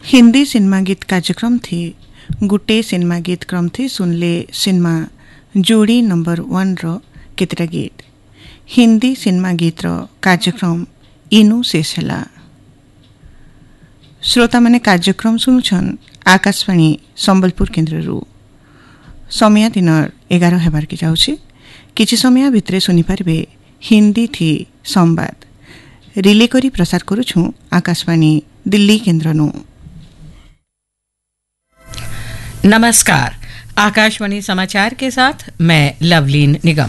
Hindi cinema गीत कार्यक्रम थी गुटे सिनेमा गीत क्रम थी सुनले सिनेमा जोड़ी नंबर 1 रो केतरा गीत हिंदी सिनेमा गीत रो कार्यक्रम इनु शेष हैला। श्रोता माने कार्यक्रम सुनुछन आकाशवाणी संबलपुर केन्द्ररू। समय दिन 11 हेबार के जाउछि। किछि समय भितरे सुनि पारबे हिंदी थी संवाद रिले करी प्रसार करूछु आकाशवाणी दिल्ली केन्द्रनु। नमस्कार, आकाशवाणी समाचार के साथ मैं लवलीन निगम।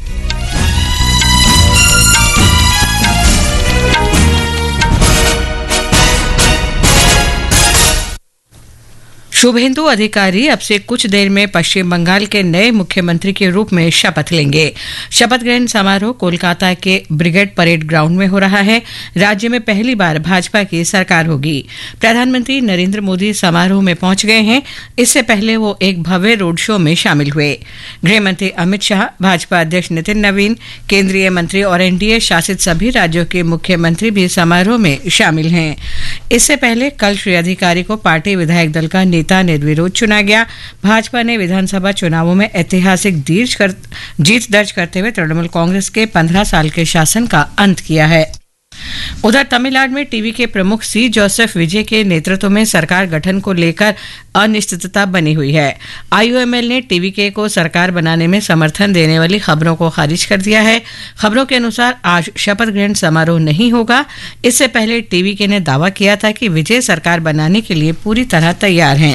शुभेंदु अधिकारी अब से कुछ देर में पश्चिम बंगाल के नए मुख्यमंत्री के रूप में शपथ लेंगे। शपथ ग्रहण समारोह कोलकाता के ब्रिगेड परेड ग्राउंड में हो रहा है। राज्य में पहली बार भाजपा की सरकार होगी। प्रधानमंत्री नरेंद्र मोदी समारोह में पहुंच गए हैं। इससे पहले वो एक भव्य रोड शो में शामिल हुए। गृहमंत्री अमित शाह, भाजपा अध्यक्ष नितिन नवीन, केंद्रीय मंत्री और एनडीए शासित सभी राज्यों के मुख्यमंत्री भी समारोह में शामिल हैं। इससे पहले कल श्री अधिकारी को पार्टी विधायक दल का नेता निर्विरोध चुना गया। भाजपा ने विधानसभा चुनावों में ऐतिहासिक जीत दर्ज करते हुए तृणमूल कांग्रेस के 15 साल के शासन का अंत किया है। उधर तमिलनाडु में टीवी के प्रमुख सी जोसेफ विजय के नेतृत्व में सरकार गठन को लेकर अनिश्चितता बनी हुई है। आईयूएमएल ने टीवीके को सरकार बनाने में समर्थन देने वाली खबरों को खारिज कर दिया है। खबरों के अनुसार आज शपथ ग्रहण समारोह नहीं होगा। इससे पहले टीवीके ने दावा किया था कि विजय सरकार बनाने के लिए पूरी तरह तैयार हैं।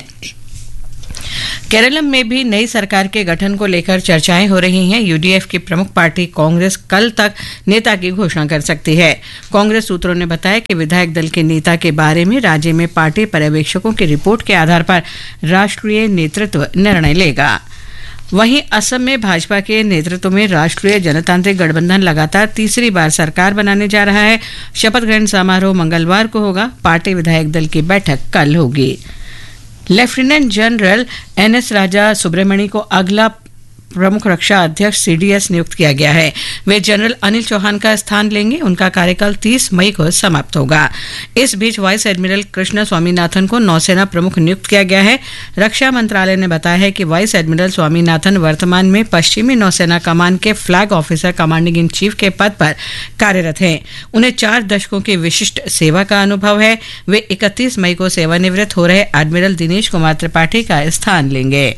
केरलम में भी नई सरकार के गठन को लेकर चर्चाएं हो रही हैं। यूडीएफ की प्रमुख पार्टी कांग्रेस कल तक नेता की घोषणा कर सकती है। कांग्रेस सूत्रों ने बताया कि विधायक दल के नेता के बारे में राज्य में पार्टी पर्यवेक्षकों की रिपोर्ट के आधार पर राष्ट्रीय नेतृत्व निर्णय लेगा। वहीं असम में भाजपा के नेतृत्व में राष्ट्रीय जनतांत्रिक गठबंधन लगातार तीसरी बार सरकार बनाने जा रहा है। शपथ ग्रहण समारोह मंगलवार को होगा। पार्टी विधायक दल की बैठक कल होगी। लेफ्टिनेंट जनरल एनएस राजा सुब्रमणी को अगला प्रमुख रक्षा अध्यक्ष सीडीएस नियुक्त किया गया है। वे जनरल अनिल चौहान का स्थान लेंगे। उनका कार्यकाल 30 मई को समाप्त होगा। इस बीच वाइस एडमिरल कृष्ण स्वामीनाथन को नौसेना प्रमुख नियुक्त किया गया है। रक्षा मंत्रालय ने बताया है कि वाइस एडमिरल स्वामीनाथन वर्तमान में पश्चिमी नौसेना कमान के flag officer commanding in chief के पद पर कार्यरत हैं। उन्हें 4 दशकों की विशिष्ट सेवा का अनुभव है। वे 31 मई को सेवानिवृत्त हो रहे एडमिरल दिनेश कुमार त्रिपाठी का स्थान लेंगे।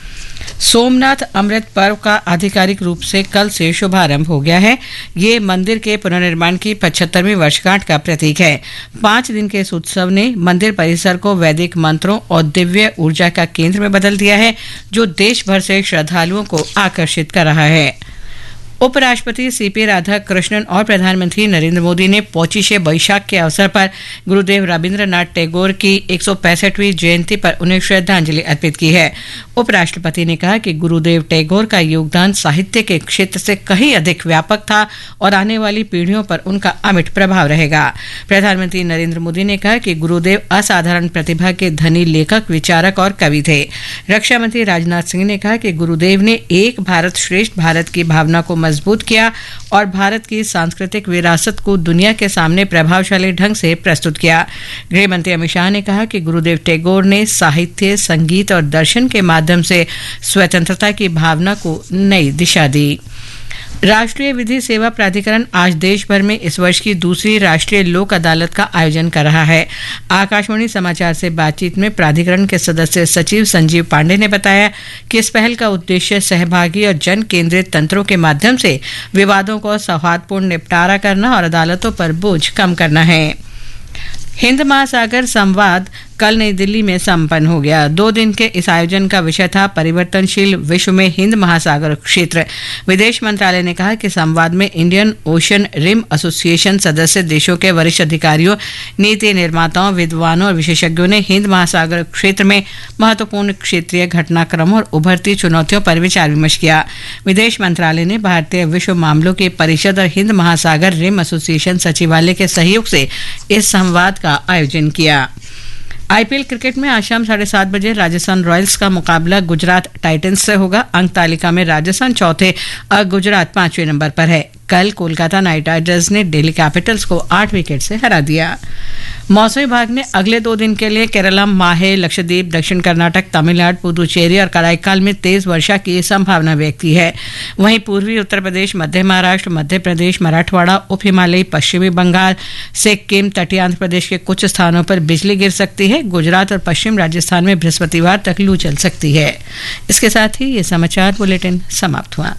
सोमनाथ अमृत पर्व का आधिकारिक रूप से कल से शुभारंभ हो गया है। ये मंदिर के पुनर्निर्माण की 75वीं वर्षगांठ का प्रतीक है। 5 दिन के इस उत्सव ने मंदिर परिसर को वैदिक मंत्रों और दिव्य ऊर्जा का केंद्र में बदल दिया है, जो देश भर से श्रद्धालुओं को आकर्षित कर रहा है। उपराष्ट्रपति सीपी राधाकृष्णन और प्रधानमंत्री नरेंद्र मोदी ने पौचीशे बैशाख के अवसर पर गुरुदेव रविंद्रनाथ टैगोर की 165वीं जयंती पर उन्हें श्रद्धांजलि अर्पित की है। उपराष्ट्रपति ने कहा कि गुरुदेव टैगोर का योगदान साहित्य के क्षेत्र से कहीं अधिक व्यापक था और आने वाली पीढ़ियों पर उनका अमिट प्रभाव रहेगा। प्रधानमंत्री नरेंद्र मोदी ने कहा कि गुरुदेव असाधारण प्रतिभा के धनी लेखक, विचारक और कवि थे। रक्षा मंत्री राजनाथ सिंह ने कहा कि गुरुदेव ने एक भारत श्रेष्ठ भारत की भावना को मजबूत किया और भारत की सांस्कृतिक विरासत को दुनिया के सामने प्रभावशाली ढंग से प्रस्तुत किया। गृह मंत्री अमित शाह ने कहा कि गुरुदेव टैगोर ने साहित्य, संगीत और दर्शन के माध्यम से स्वतंत्रता की भावना को नई दिशा दी। राष्ट्रीय विधि सेवा प्राधिकरण आज देश भर में इस वर्ष की दूसरी राष्ट्रीय लोक अदालत का आयोजन कर रहा है। आकाशवाणी समाचार से बातचीत में प्राधिकरण के सदस्य सचिव संजीव पांडे ने बताया कि इस पहल का उद्देश्य सहभागी और जन केंद्रित तंत्रों के माध्यम से विवादों को सौहार्दपूर्ण निपटारा करना और अदालतों पर बोझ कम करना है। हिंद महासागर संवाद कल नई दिल्ली में संपन्न हो गया। 2 दिन के इस आयोजन का विषय था परिवर्तनशील विश्व में हिंद महासागर क्षेत्र। विदेश मंत्रालय ने कहा कि संवाद में इंडियन ओशन रिम एसोसिएशन सदस्य देशों के वरिष्ठ अधिकारियों, नीति निर्माताओं, विद्वानों और विशेषज्ञों ने हिंद महासागर क्षेत्र में महत्वपूर्ण क्षेत्रीय घटनाक्रमों और उभरती चुनौतियों पर विचार विमर्श किया। विदेश मंत्रालय ने भारतीय विश्व मामलों की परिषद और हिंद महासागर रिम एसोसिएशन सचिवालय के सहयोग से इस संवाद का आयोजन किया। आईपीएल क्रिकेट में आज शाम 7:30 बजे राजस्थान रॉयल्स का मुकाबला गुजरात टाइटंस से होगा। अंक तालिका में राजस्थान चौथे और गुजरात 5वें नंबर पर है। कल कोलकाता नाइट राइडर्स ने दिल्ली कैपिटल्स को 8 विकेट से हरा दिया। मौसम विभाग ने अगले 2 दिन के लिए केरला, माहे, लक्षद्वीप, दक्षिण कर्नाटक, तमिलनाडु, पुदुचेरी और कराईकाल में तेज वर्षा की संभावना व्यक्त की है। वहीं पूर्वी उत्तर प्रदेश, मध्य महाराष्ट्र, मध्य प्रदेश, मराठवाड़ा, उप हिमालयी, पश्चिमी बंगाल, सिक्किम, तटीय आंध्र प्रदेश के कुछ स्थानों पर बिजली गिर सकती है। गुजरात और पश्चिम राजस्थान में बृहस्पतिवार तक लू चल सकती है। इसके साथ ही ये समाचार बुलेटिन समाप्त हुआ।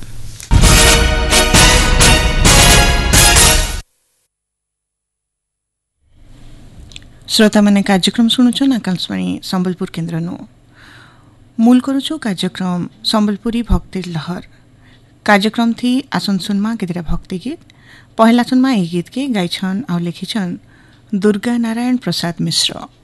श्रोता मैंने कार्यक्रम शुणुछन आकाशवाणी संबलपुर केन्द्र मूल करुछु कार्यक्रम संबलपुरी भक्ति लहर कार्यक्रम थी आसन सुनमा केदिरा भक्ति गीत पहला सुनमा यी गीत के गाइछन् और लेखिछन् दुर्गा नारायण प्रसाद मिश्र।